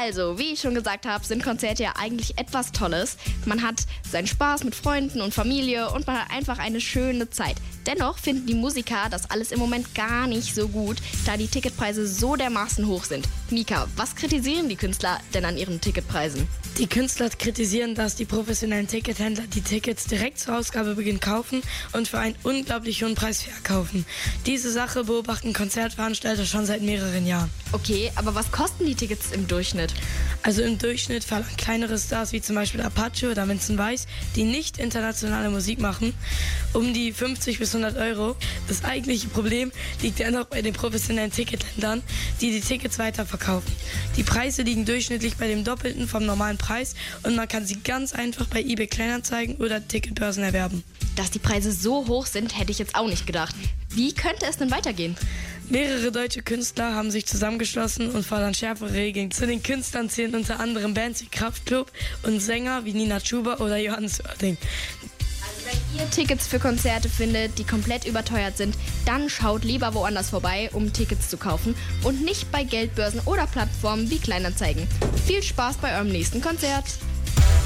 Also, wie ich schon gesagt habe, sind Konzerte ja eigentlich etwas Tolles. Man hat seinen Spaß mit Freunden und Familie und man hat einfach eine schöne Zeit. Dennoch finden die Musiker das alles im Moment gar nicht so gut, da die Ticketpreise so dermaßen hoch sind. Mika, was kritisieren die Künstler denn an ihren Ticketpreisen? Die Künstler kritisieren, dass die professionellen Tickethändler die Tickets direkt zur Ausgabebeginn kaufen und für einen unglaublich hohen Preis verkaufen. Diese Sache beobachten Konzertveranstalter schon seit mehreren Jahren. Okay, aber was kosten die Tickets im Durchschnitt? Also im Durchschnitt verlangen kleinere Stars wie zum Beispiel Apache oder Vincent Weiss, die nicht internationale Musik machen, um die 50 bis 100 Euro. Das eigentliche Problem liegt dennoch bei den professionellen Tickethändlern, die die Tickets weiterverkaufen. Die Preise liegen durchschnittlich bei dem Doppelten vom normalen Preis und man kann sie ganz einfach bei eBay Kleinanzeigen oder Ticketbörsen erwerben. Dass die Preise so hoch sind, hätte ich jetzt auch nicht gedacht. Wie könnte es denn weitergehen? Mehrere deutsche Künstler haben sich zusammengeschlossen und fordern schärfere Regeln. Zu den Künstlern zählen unter anderem Bands wie Kraftklub und Sänger wie Nina Chuba oder Johannes Oerding. Wenn ihr Tickets für Konzerte findet, die komplett überteuert sind, dann schaut lieber woanders vorbei, um Tickets zu kaufen und nicht bei Geldbörsen oder Plattformen wie Kleinanzeigen. Viel Spaß bei eurem nächsten Konzert!